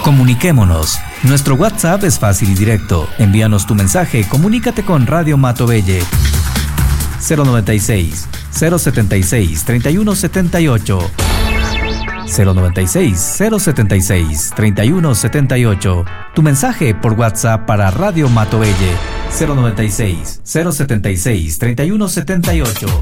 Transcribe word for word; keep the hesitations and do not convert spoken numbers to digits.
Comuniquémonos. Nuestro WhatsApp es fácil y directo. Envíanos tu mensaje, comunícate con Radio Matovelle. cero noventa y seis, cero setenta y seis, treinta y uno setenta y ocho. cero noventa y seis, cero setenta y seis, treinta y uno setenta y ocho. Tu mensaje por WhatsApp para Radio Matovelle. cero noventa y seis, cero setenta y seis, treinta y uno setenta y ocho.